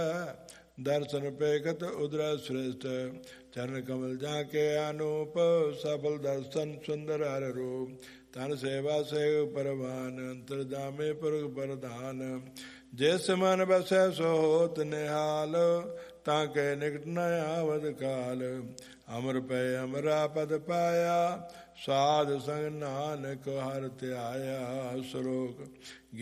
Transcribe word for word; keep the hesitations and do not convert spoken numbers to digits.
दर्शन पेखत उदर श्रेष्ठ चरण कमल जाके अनूप सफल दर्शन सुंदर हर रूप तन सेवा से परवान अंतर्जामे पुरख प्रधान जिस मन बसै सो होत निहाल ताके निकट न आवत काल अमर पै अमरा पद पाया साध संग नानक हर त्याया श्लोक